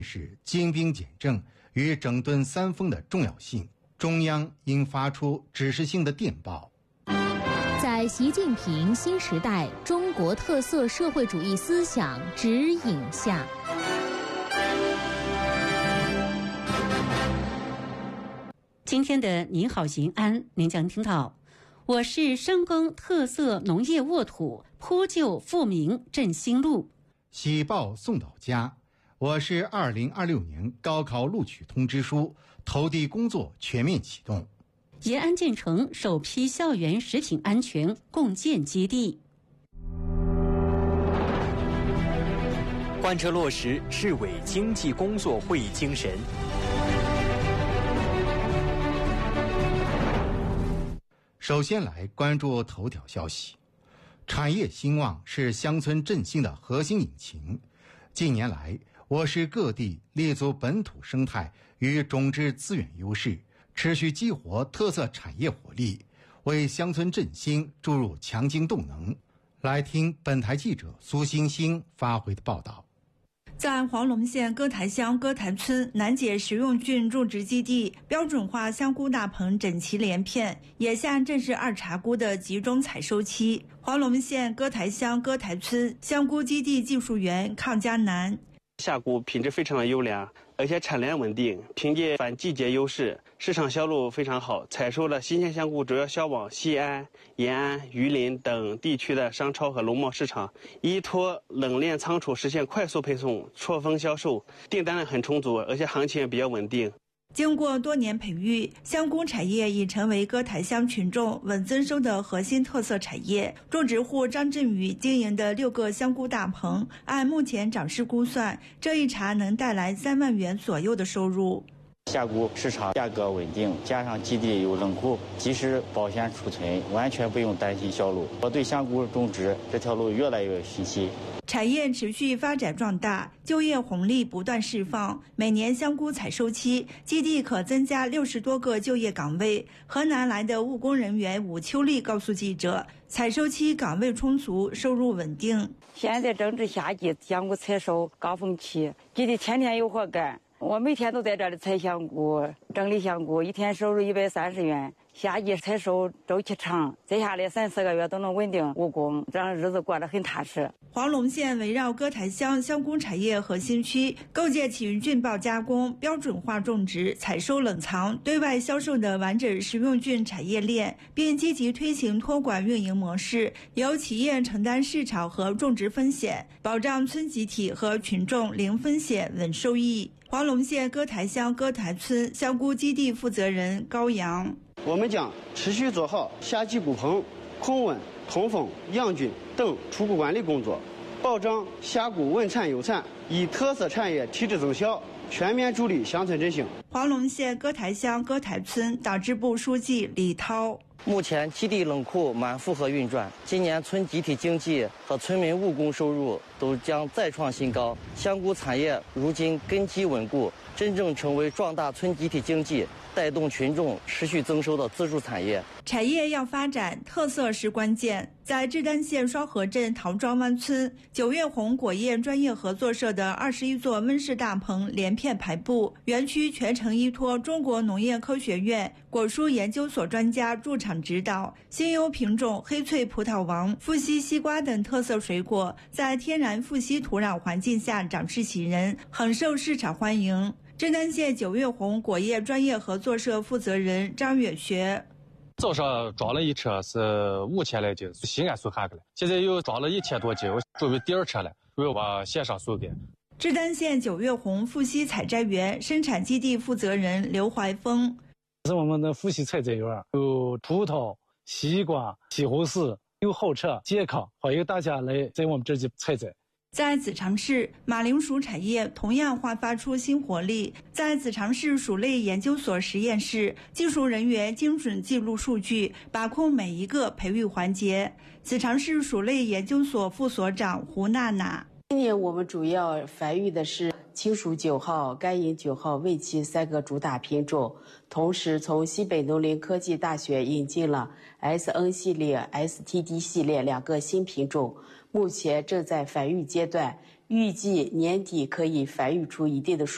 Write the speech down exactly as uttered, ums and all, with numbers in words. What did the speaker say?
是精兵简政与整顿三风的重要性，中央应发出指示性的电报。 在习近平新时代中国特色社会主义思想指引下， 今天的您好延安，您将听到：我市深耕特色农业沃土，铺就富民振兴路。 喜报送到家，我市二零二六年高考录取通知书投递工作全面启动。 延安建成首批校园食品安全共建基地。 贯彻落实市委经济工作会议精神。 首先来关注头条消息。产业兴旺是乡村振兴的核心引擎。近年来，我市各地立足本土生态与种质资源优势，持续激活特色产业活力，为乡村振兴注入强劲动能。来听本台记者苏星星发回的报道。 在黄龙县歌台乡歌台村南解食用菌种植基地，标准化香菇大棚整齐连片，眼下正是二茬菇的集中采收期。黄龙县歌台乡歌台村香菇基地技术员抗嘉南： 夏菇品质非常的优良，而且产量稳定，凭借反季节优势，市场销路非常好。采收的新鲜香菇主要销往西安、延安、榆林等地区的商超和农贸市场，依托冷链仓储实现快速配送、错峰销售，订单量很充足，而且行情也比较稳定。 经过多年培育，香菇产业已成为歌台乡群众稳增收的核心特色产业。种植户张振宇经营的六个香菇大棚，按目前涨势估算，这一茬能带来三万元左右的收入。 夏菇市场价格稳定，加上基地有冷库，及时保鲜储存，完全不用担心销路。我对香菇种植这条路越来越有信心。 产业持续发展壮大，就业红利不断释放。每年香菇采收期，基地可增加六十多个就业岗位。河南来的务工人员武秋丽告诉记者，采收期岗位充足，收入稳定。 现在正值夏季香菇采收高峰期，基地天天有活干。我每天都在这里采香菇、整理香菇，一天收入一百三十元。夏季采收周期长，接下来三四个月都能稳定务工，这样日子过得很踏实。 黄龙县围绕歌台乡香菇产业核心区，构建起菌爆加工、标准化种植、采收、冷藏、对外销售的完整食用菌产业链，并积极推行托管运营模式，由企业承担市场和种植风险，保障村集体和群众零风险稳收益。黄龙县歌台乡歌台村香菇基地负责人高阳： 我们将持续做好夏季菇棚、控温、通风、养菌等出菇管理工作，保障夏菇稳产有产，以特色产业提质增效，全面助力乡村振兴。 黄龙县歌台乡歌台村党支部书记李涛： 目前基地冷库满负荷运转，今年村集体经济和村民务工收入都将再创新高。香菇产业如今根基稳固，真正成为壮大村集体经济、带动群众持续增收的支柱产业。 产业要发展，特色是关键。在志丹县双河镇陶庄湾村，九月红果业专业合作社的二十一座温室大棚连片排布，园区全程依托中国农业科学院果蔬研究所专家驻场指导，新优品种黑脆葡萄王、富硒西瓜等特色水果在天然富硒土壤环境下长势喜人，很受市场欢迎。志丹县九月红果业专业合作社负责人张远学： 早上装了一车是五千来斤西安送下去了，现在又装了一千多斤，我准备第二车了，我要把线上送给。 志丹县九月红富硒采摘园生产基地负责人刘怀峰： 是我们的富硒采摘园，有葡萄、西瓜、西红柿，有好吃健康，欢迎大家来在我们这里采摘。 在子长市，马铃薯产业同样焕发出新活力。在子长市薯类研究所实验室，技术人员精准记录数据，把控每一个培育环节。子长市薯类研究所副所长胡娜娜： 今年我们主要繁育的是青薯九号、甘银九号、味七三个主打品种，同时从西北农林科技大学引进了 S N 系列、S T D 系列两个新品种，目前正在繁育阶段，预计年底可以繁育出一定的数。